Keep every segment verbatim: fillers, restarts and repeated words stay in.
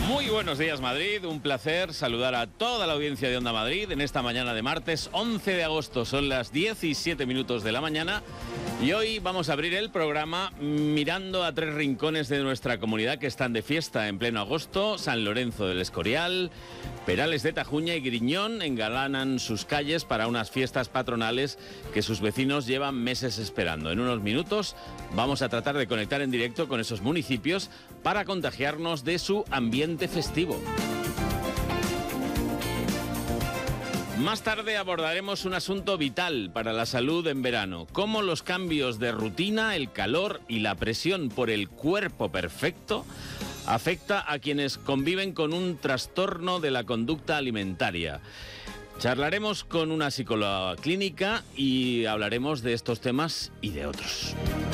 Muy buenos días, Madrid. Un placer saludar a toda la audiencia de Onda Madrid en esta mañana de martes once de agosto. Son las diecisiete minutos de la mañana y hoy vamos a abrir el programa mirando a tres rincones de nuestra comunidad que están de fiesta en pleno agosto. San Lorenzo del Escorial, Perales de Tajuña y Griñón engalanan sus calles para unas fiestas patronales que sus vecinos llevan meses esperando. En unos minutos vamos a tratar de conectar en directo con esos municipios para contagiarnos de su ambiente festivo. Más tarde abordaremos un asunto vital para la salud en verano: cómo los cambios de rutina, el calor y la presión por el cuerpo perfecto afecta a quienes conviven con un trastorno de la conducta alimentaria. Charlaremos con una psicóloga clínica y hablaremos de estos temas y de otros.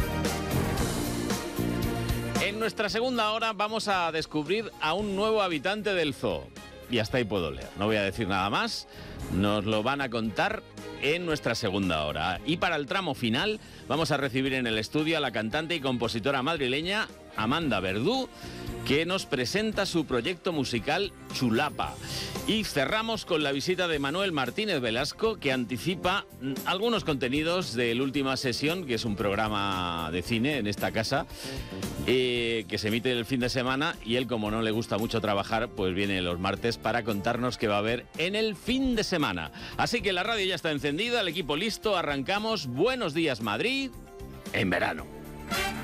En nuestra segunda hora vamos a descubrir a un nuevo habitante del zoo. Y hasta ahí puedo leer. No voy a decir nada más. Nos lo van a contar en nuestra segunda hora. Y para el tramo final vamos a recibir en el estudio a la cantante y compositora madrileña Amanda Verdú, que nos presenta su proyecto musical Chulapa. Y cerramos con la visita de Manuel Martínez Velasco, que anticipa algunos contenidos de La Última Sesión, que es un programa de cine en esta casa, eh, que se emite el fin de semana, y él, como no le gusta mucho trabajar, pues viene los martes para contarnos qué va a haber en el fin de semana. Así que la radio ya está encendida, el equipo listo, arrancamos. Buenos días, Madrid, en verano.